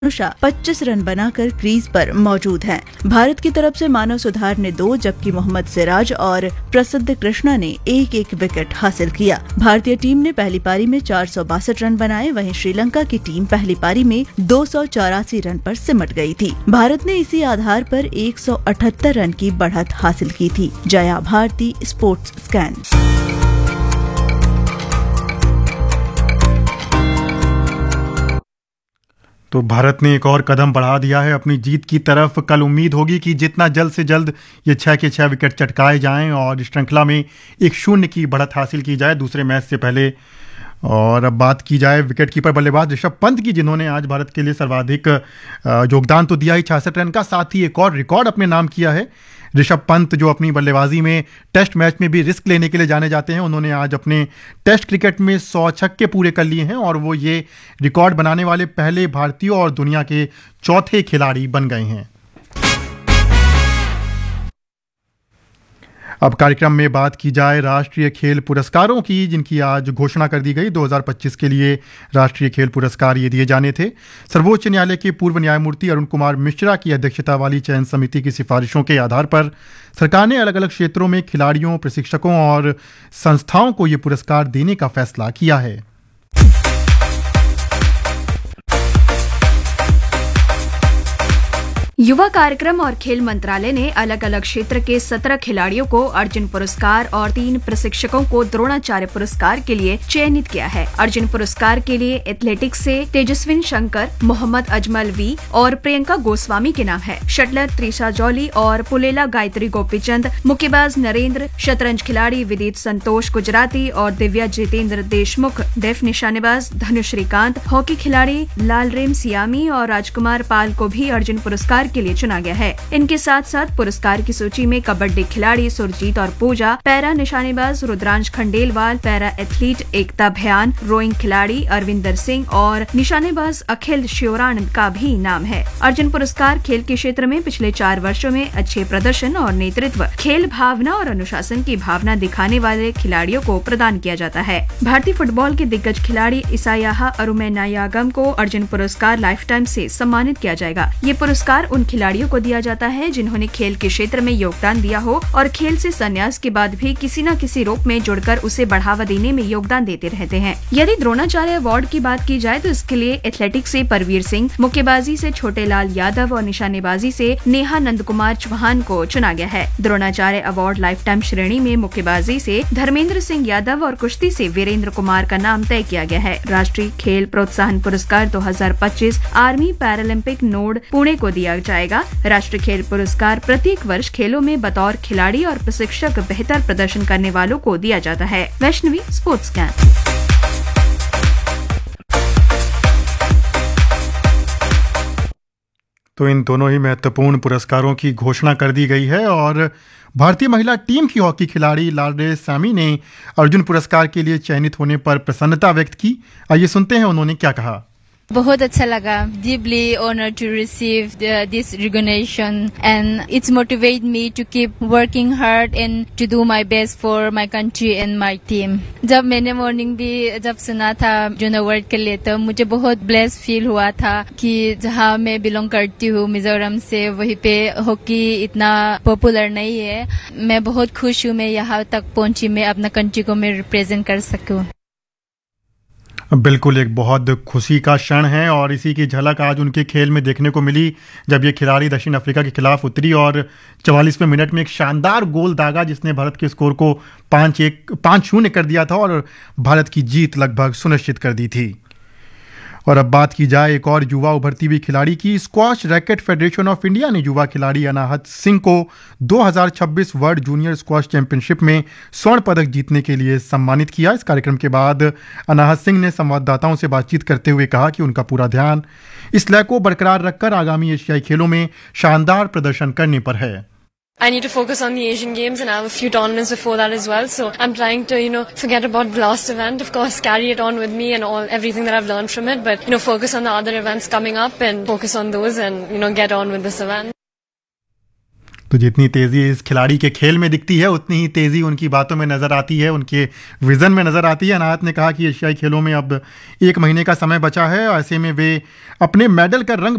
Anusha 25 run बनाकर crease पर मौजूद हैं। भारत की तरफ से मानव सुधार ने 2 जबकि मोहम्मद सिराज और प्रसिद्ध कृष्णा ने एक विकेट हासिल किया। भारतीय टीम ने पहली पारी में 462 रन बनाए, वहीं श्रीलंका की टीम पहली पारी में 284 रन पर सिमट गई थी। भारत ने इसी आधार पर 178 रन की बढ़त हासिल की थी। Jaya Bharti, sports scan. तो भारत ने एक और कदम बढ़ा दिया है अपनी जीत की तरफ। कल उम्मीद होगी कि जितना जल्द से जल्द ये 6 के 6 विकेट चटकाए जाएं और श्रृंखला में 1-0 की बढ़त हासिल की जाए दूसरे मैच से पहले। और अब बात की जाए विकेटकीपर बल्लेबाज ऋषभ पंत की, जिन्होंने आज भारत के लिए सर्वाधिक योगदान तो दिया ही 66 रन का, साथ ही एक और रिकॉर्ड अपने नाम किया है। ऋषभ पंत जो अपनी बल्लेबाजी में टेस्ट मैच में भी रिस्क लेने के लिए जाने जाते हैं, उन्होंने आज अपने टेस्ट क्रिकेट में 100 छक्के पूरे कर लिए हैं और वो ये रिकॉर्ड बनाने वाले पहले भारतीय और दुनिया के चौथे खिलाड़ी बन गए हैं। अब कार्यक्रम में बात की जाए राष्ट्रीय खेल पुरस्कारों की, जिनकी आज घोषणा कर दी गई। 2025 के लिए राष्ट्रीय खेल पुरस्कार ये दिए जाने थे। सर्वोच्च न्यायालय के पूर्व न्यायमूर्ति अरुण कुमार मिश्रा की अध्यक्षता वाली चयन समिति की सिफारिशों के आधार पर सरकार ने अलग अलग क्षेत्रों में खिलाड़ियों, प्रशिक्षकों और संस्थाओं को ये पुरस्कार देने का फैसला किया है। युवा कार्यक्रम और खेल मंत्रालय ने अलग अलग क्षेत्र के 17 खिलाड़ियों को अर्जुन पुरस्कार और 3 प्रशिक्षकों को द्रोणाचार्य पुरस्कार के लिए चयनित किया है। अर्जुन पुरस्कार के लिए एथलेटिक्स से तेजस्विन शंकर, मोहम्मद अजमल वी और प्रियंका गोस्वामी के नाम है। शटलर त्रिशा जौली और पुलेला गायत्री गोपीचंद, मुक्केबाज नरेंद्र, शतरंज खिलाड़ी विदित संतोष गुजराती और दिव्या जितेंद्र देशमुख, डेफ निशानेबाज धनु श्रीकांत, हॉकी खिलाड़ी लालरेम सियामी और राजकुमार पाल को भी अर्जुन पुरस्कार के लिए चुना गया है। इनके साथ साथ पुरस्कार की सूची में कबड्डी खिलाड़ी सुरजीत और पूजा, पैरा निशानेबाज रुद्रांश खंडेलवाल, पैरा एथलीट एकता भयान, रोइंग खिलाड़ी अरविंदर सिंह और निशानेबाज अखिल श्योरान का भी नाम है। अर्जुन पुरस्कार खेल के क्षेत्र में पिछले 4 वर्षों में अच्छे प्रदर्शन और नेतृत्व, खेल भावना और अनुशासन की भावना दिखाने वाले खिलाड़ियों को प्रदान किया जाता है। भारतीय फुटबॉल के दिग्गज खिलाड़ी इसायाहा अरुमेनायागम को अर्जुन पुरस्कार लाइफ टाइम से सम्मानित किया जाएगा। ये पुरस्कार उन खिलाड़ियों को दिया जाता है जिन्होंने खेल के क्षेत्र में योगदान दिया हो और खेल से संन्यास के बाद भी किसी न किसी रूप में जुड़कर उसे बढ़ावा देने में योगदान देते रहते हैं। यदि द्रोणाचार्य अवार्ड की बात की जाए तो इसके लिए एथलेटिक्स से परवीर सिंह, मुक्केबाजी से छोटे लाल यादव और निशानेबाजी से नेहा नंद कुमार चौहान को चुना गया है। द्रोणाचार्य अवार्ड लाइफ टाइम श्रेणी में मुक्केबाजी से धर्मेंद्र सिंह यादव और कुश्ती से वीरेंद्र कुमार का नाम तय किया गया है। राष्ट्रीय खेल प्रोत्साहन पुरस्कार 2025 आर्मी पैरालंपिक नोड पुणे को दिया जाएगा। राष्ट्रीय खेल पुरस्कार प्रत्येक वर्ष खेलों में बतौर खिलाड़ी और प्रशिक्षक बेहतर प्रदर्शन करने वालों को दिया जाता है। Vaishnavi, sports scan. तो इन दोनों ही महत्वपूर्ण पुरस्कारों की घोषणा कर दी गई है और भारतीय महिला टीम की हॉकी खिलाड़ी लालरे सैमी ने अर्जुन पुरस्कार के लिए चयनित होने पर प्रसन्नता व्यक्त की। आइए सुनते हैं उन्होंने क्या कहा। बहुत अच्छा लगा। Deeply honored to receive this recognition and it's motivate me to keep working hard and to do my best for my country and my team. जब मैंने मॉर्निंग भी जब सुना था अर्जुन अवार्ड के लिए तो मुझे बहुत ब्लेस फील हुआ था कि जहाँ मैं बिलोंग करती हूँ मिजोरम से, वहीं पे हॉकी इतना पॉपुलर नहीं है। मैं बहुत खुश हूँ मैं यहाँ तक पहुँची, मैं अपना कंट्री को मैं रिप्रेजेंट कर सकूँ। बिल्कुल एक बहुत खुशी का क्षण है और इसी की झलक आज उनके खेल में देखने को मिली जब ये खिलाड़ी दक्षिण अफ्रीका के खिलाफ उतरी और 44वें मिनट में एक शानदार गोल दागा जिसने भारत के स्कोर को 5-0 कर दिया था और भारत की जीत लगभग सुनिश्चित कर दी थी। और अब बात की जाए एक और युवा उभरती हुई खिलाड़ी की। Squash racket federation of India ने युवा खिलाड़ी अनाहत सिंह को 2026 वर्ल्ड जूनियर स्क्वॉश चैंपियनशिप में स्वर्ण पदक जीतने के लिए सम्मानित किया। इस कार्यक्रम के बाद अनाहत सिंह ने संवाददाताओं से बातचीत करते हुए कहा कि उनका पूरा ध्यान इस लय को बरकरार रखकर आगामी एशियाई खेलों में शानदार प्रदर्शन करने पर है। I need to focus on the Asian Games and I have a few tournaments before that as well. So I'm trying to, forget about the last event. Of course, carry it on with me and everything that I've learned from it. But, focus on the other events coming up and focus on those and, get on with this event. तो जितनी तेज़ी इस खिलाड़ी के खेल में दिखती है उतनी ही तेज़ी उनकी बातों में नज़र आती है, उनके विज़न में नज़र आती है। अनाहत ने कहा कि एशियाई खेलों में अब 1 महीने का समय बचा है, ऐसे में वे अपने मेडल का रंग